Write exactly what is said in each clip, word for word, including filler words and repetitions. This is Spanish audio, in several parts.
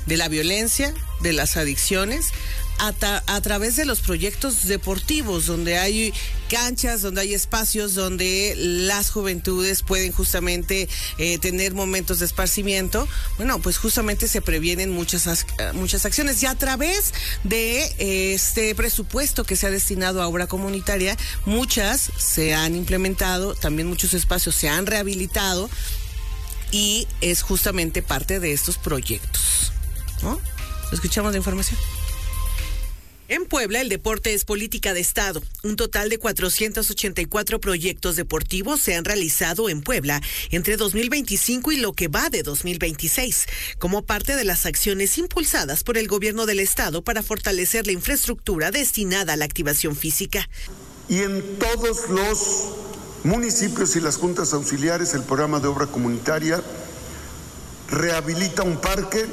de la violencia, de las adicciones, A, ta, a través de los proyectos deportivos, donde hay canchas, donde hay espacios, donde las juventudes pueden justamente eh, tener momentos de esparcimiento. Bueno, pues justamente se previenen muchas, muchas acciones. Y a través de eh, este presupuesto que se ha destinado a obra comunitaria, muchas se han implementado, también muchos espacios se han rehabilitado, y es justamente parte de estos proyectos, ¿no? Escuchamos la información. En Puebla, el deporte es política de Estado. Un total de cuatrocientos ochenta y cuatro proyectos deportivos se han realizado en Puebla entre dos mil veinticinco y lo que va de dos mil veintiséis, como parte de las acciones impulsadas por el gobierno del Estado para fortalecer la infraestructura destinada a la activación física. Y en todos los municipios y las juntas auxiliares, el programa de obra comunitaria rehabilita un parque,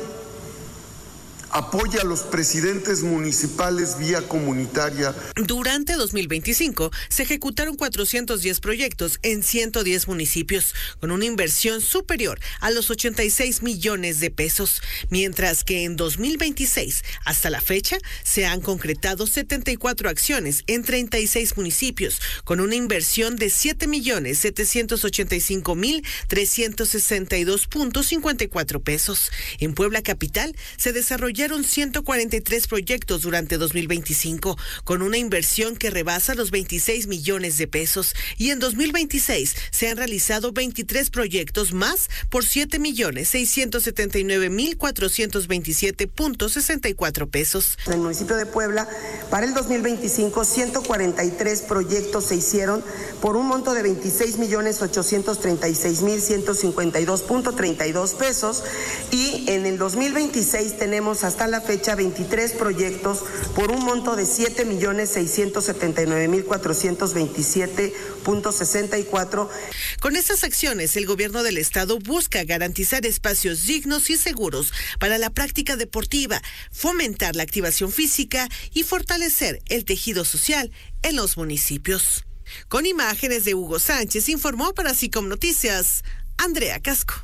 apoya a los presidentes municipales vía comunitaria. Durante dos mil veinticinco se ejecutaron cuatrocientos diez proyectos en ciento diez municipios, con una inversión superior a los ochenta y seis millones de pesos, mientras que en dos mil veintiséis, hasta la fecha, se han concretado setenta y cuatro acciones en treinta y seis municipios, con una inversión de siete millones setecientos ochenta y cinco mil trescientos sesenta y dos punto cincuenta y cuatro pesos. En Puebla Capital se desarrollaron ciento cuarenta y tres proyectos durante dos mil veinticinco, con una inversión que rebasa los veintiséis millones de pesos, y en dos mil veintiséis se han realizado veintitrés proyectos más por siete millones seiscientos setenta y nueve mil cuatrocientos veintisiete punto sesenta y cuatro pesos. En el municipio de Puebla, para el dos mil veinticinco, ciento cuarenta y tres proyectos se hicieron por un monto de veintiséis millones ochocientos treinta y seis mil ciento cincuenta y dos punto treinta y dos pesos, y en el dos mil veintiséis tenemos hasta hasta la fecha veintitrés proyectos por un monto de siete millones seiscientos setenta y nueve mil cuatrocientos veintisiete punto sesenta y cuatro. Con estas acciones, el gobierno del estado busca garantizar espacios dignos y seguros para la práctica deportiva, fomentar la activación física y fortalecer el tejido social en los municipios. Con imágenes de Hugo Sánchez, informó para SICOM Noticias, Andrea Casco.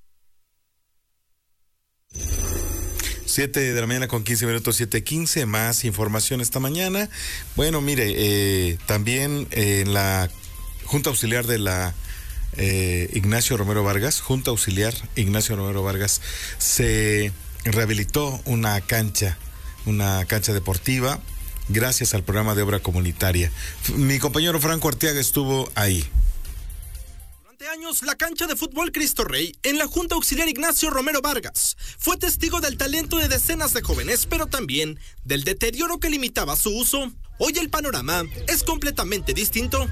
Siete de la mañana con quince minutos, siete quince, más información esta mañana. Bueno, mire, eh, también eh, en la Junta Auxiliar de la eh, Ignacio Romero Vargas, Junta Auxiliar Ignacio Romero Vargas, se rehabilitó una cancha, una cancha deportiva, gracias al programa de obra comunitaria. Mi compañero Franco Arteaga estuvo ahí. Años, la cancha de fútbol Cristo Rey en la Junta Auxiliar Ignacio Romero Vargas fue testigo del talento de decenas de jóvenes, pero también del deterioro que limitaba su uso. Hoy el panorama es completamente distinto.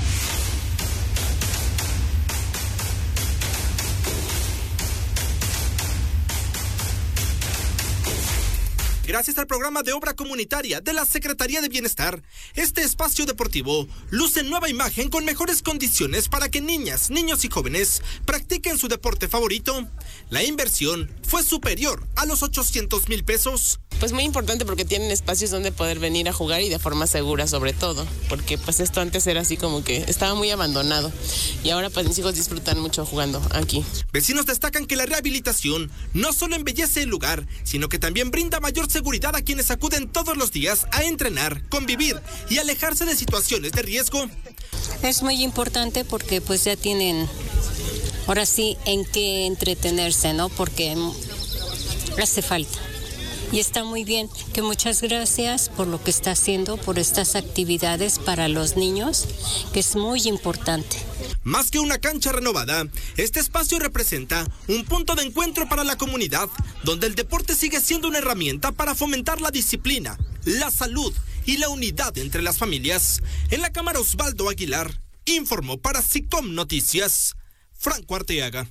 Gracias al programa de obra comunitaria de la Secretaría de Bienestar, este espacio deportivo luce nueva imagen con mejores condiciones para que niñas, niños y jóvenes practiquen su deporte favorito. La inversión fue superior a los ochocientos mil pesos. Pues muy importante porque tienen espacios donde poder venir a jugar y de forma segura sobre todo, porque pues esto antes era así como que estaba muy abandonado y ahora pues mis hijos disfrutan mucho jugando aquí. Vecinos destacan que la rehabilitación no solo embellece el lugar, sino que también brinda mayor seguridad a quienes acuden todos los días a entrenar, convivir y alejarse de situaciones de riesgo. Es muy importante porque pues ya tienen ahora sí en qué entretenerse, ¿no? Porque hace falta. Y está muy bien, que muchas gracias por lo que está haciendo, por estas actividades para los niños, que es muy importante. Más que una cancha renovada, este espacio representa un punto de encuentro para la comunidad, donde el deporte sigue siendo una herramienta para fomentar la disciplina, la salud y la unidad entre las familias. En la Cámara Osvaldo Aguilar, informó para SICOM Noticias, Franco Arteaga.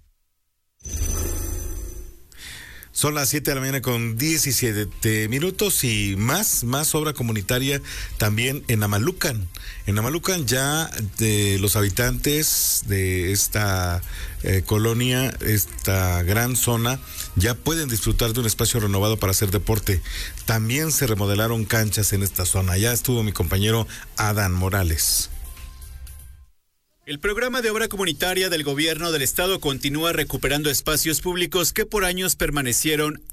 Son las siete de la mañana con diecisiete minutos y más, más obra comunitaria también en Amalucan. En Amalucan ya de los habitantes de esta eh, colonia, esta gran zona, ya pueden disfrutar de un espacio renovado para hacer deporte. También se remodelaron canchas en esta zona. Ya estuvo mi compañero Adán Morales. El programa de obra comunitaria del gobierno del estado continúa recuperando espacios públicos que por años permanecieron